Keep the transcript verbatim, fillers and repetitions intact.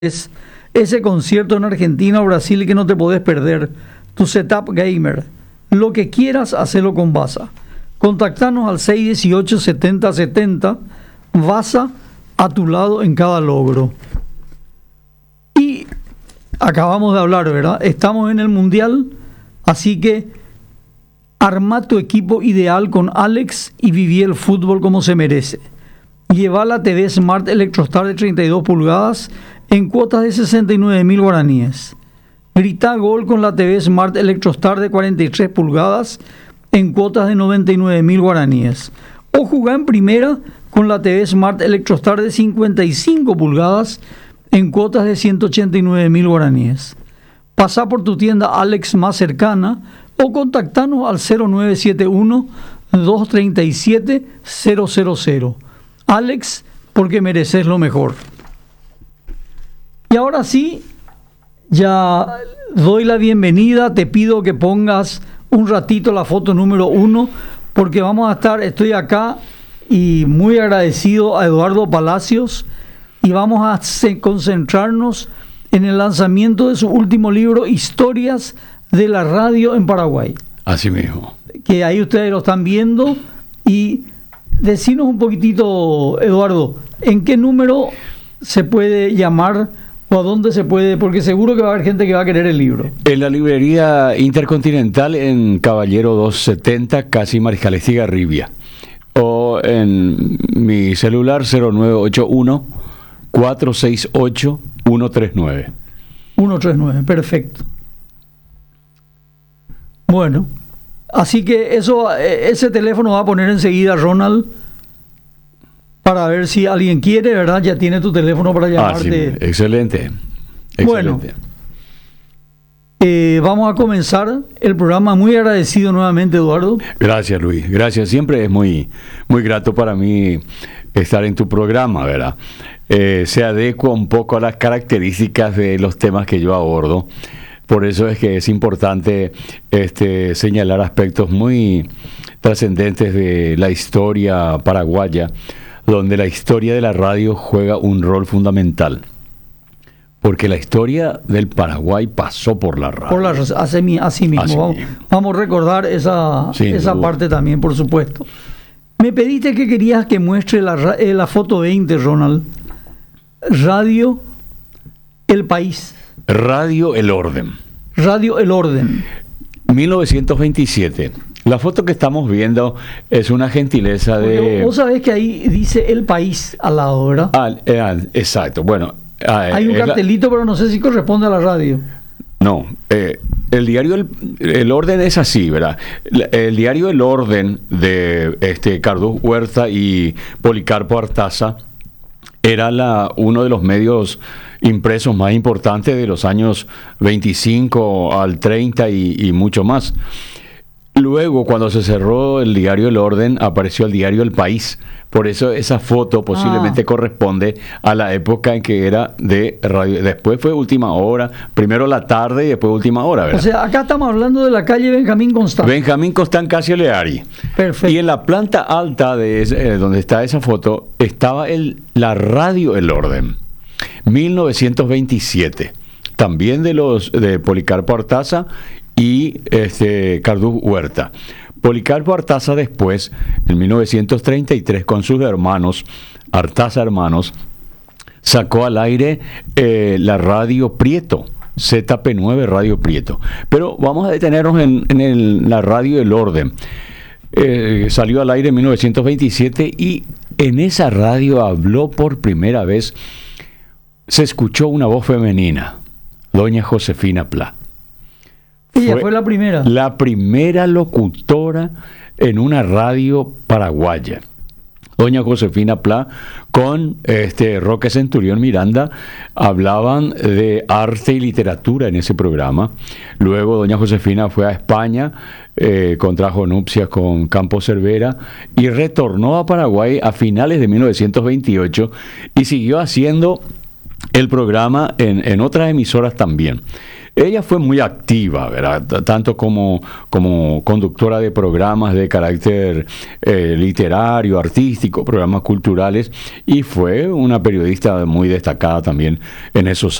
Es ese concierto en Argentina o Brasil que no te podés perder. Tu setup gamer. Lo que quieras, hacelo con Vasa. Contactanos al seis uno ocho, siete cero siete cero. Vasa, a tu lado en cada logro. Y acabamos de hablar, ¿verdad? Estamos en el Mundial, así que arma tu equipo ideal con Alex y viví el fútbol como se merece. Lleva la T V Smart Electrostar de treinta y dos pulgadas en cuotas de sesenta y nueve mil guaraníes. Grita gol con la T V Smart Electrostar de cuarenta y tres pulgadas en cuotas de noventa y nueve mil guaraníes. O jugá en primera con la T V Smart Electrostar de cincuenta y cinco pulgadas en cuotas de ciento ochenta y nueve mil guaraníes. Pasá por tu tienda Alex más cercana o contactanos al cero nueve siete uno, dos tres siete, cero cero cero. Alex, porque mereces lo mejor. Y ahora sí, ya doy la bienvenida. Te pido que pongas un ratito la foto número uno, porque vamos a estar, estoy acá y muy agradecido a Eduardo Palacios, y vamos a concentrarnos en el lanzamiento de su último libro, Historias de la Radio en Paraguay. Así mismo. Que ahí ustedes lo están viendo. Y decinos un poquitito, Eduardo, ¿en qué número se puede llamar o a dónde se puede? Porque seguro que va a haber gente que va a querer el libro. En la librería Intercontinental en Caballero doscientos setenta, casi Mariscal Estigarribia. O en mi celular cero nueve ocho uno, cuatro seis ocho, uno tres nueve. uno tres nueve, perfecto. Bueno, así que eso, ese teléfono va a poner enseguida Ronald para ver si alguien quiere, ¿verdad? Ya tiene tu teléfono para llamarte. Ah, sí, excelente. excelente. Bueno, eh, vamos a comenzar el programa. Muy agradecido nuevamente, Eduardo. Gracias, Luis. Gracias. Siempre es muy, muy grato para mí estar en tu programa, ¿verdad? Eh, se adecua un poco a las características de los temas que yo abordo. Por eso es que es importante este, señalar aspectos muy trascendentes de la historia paraguaya, donde la historia de la radio juega un rol fundamental. Porque la historia del Paraguay pasó por la radio. Por la, así, así mismo. Así vamos, mismo. vamos a recordar esa, esa parte también, por supuesto. Me pediste que querías que muestre la, eh, la foto veinte, Ronald. Radio El País. Radio El Orden. Radio El Orden. mil novecientos veintisiete. La foto que estamos viendo es una gentileza de... Porque vos sabés que ahí dice El País al lado, ¿verdad? Ah, eh, exacto, bueno. Ah, Hay un cartelito, la... pero no sé si corresponde a la radio. No, eh, el diario el, el Orden es así, ¿verdad? El diario El Orden de este Cardú Huerta y Policarpo Artaza era la, uno de los medios impresos más importantes de los años veinticinco al treinta y, y mucho más. Luego, cuando se cerró el diario El Orden, apareció el diario El País. Por eso esa foto posiblemente ah. corresponde a la época en que era de radio. Después fue Última Hora, primero la tarde y después Última Hora, ¿verdad? O sea, acá estamos hablando de la calle Benjamín Constant. Benjamín Constant Casio Leari. Perfecto. Y en la planta alta de ese, eh, donde está esa foto, estaba el, la radio El Orden, mil novecientos veintisiete. También de los de Policarpo Artaza y este, Cardú Huerta. Policarpo Artaza después, en mil novecientos treinta y tres, con sus hermanos, Artaza Hermanos, sacó al aire eh, la radio Prieto, Z P nueve Radio Prieto. Pero vamos a detenernos en, en el, la radio El Orden. Eh, salió al aire en mil novecientos veintisiete y en esa radio habló por primera vez, se escuchó una voz femenina, doña Josefina Pla. Ella fue, fue la primera. La primera locutora en una radio paraguaya. Doña Josefina Pla con este Roque Centurión Miranda hablaban de arte y literatura en ese programa. Luego doña Josefina fue a España, eh, contrajo nupcias con Campos Cervera y retornó a Paraguay a finales de mil novecientos veintiocho y siguió haciendo el programa en, en otras emisoras también. ella fue muy activa, ¿verdad? T- Tanto como, como conductora de programas de carácter eh, literario, artístico, programas culturales, y fue una periodista muy destacada también en esos